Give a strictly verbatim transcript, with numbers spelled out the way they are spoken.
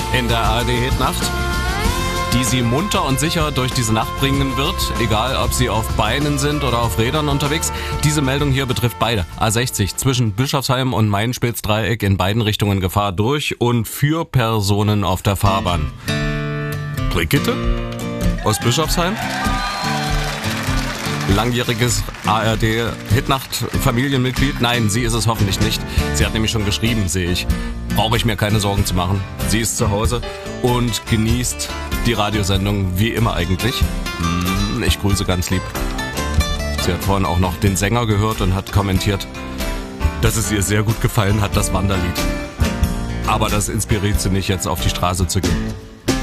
in der A R D-Hitnacht, die Sie munter und sicher durch diese Nacht bringen wird, egal ob Sie auf Beinen sind oder auf Rädern unterwegs. Diese Meldung hier betrifft beide. A sechzig zwischen Bischofsheim und Main-Spitz-Dreieck in beiden Richtungen Gefahr durch und für Personen auf der Fahrbahn. Brigitte aus Bischofsheim? Langjähriges A R D-Hitnacht-Familienmitglied? Nein, sie ist es hoffentlich nicht. Sie hat nämlich schon geschrieben, sehe ich. Brauche ich mir keine Sorgen zu machen. Sie ist zu Hause und genießt die Radiosendung wie immer eigentlich. Ich grüße ganz lieb. Sie hat vorhin auch noch den Sänger gehört und hat kommentiert, dass es ihr sehr gut gefallen hat, das Wanderlied. Aber das inspiriert sie nicht, jetzt auf die Straße zu gehen.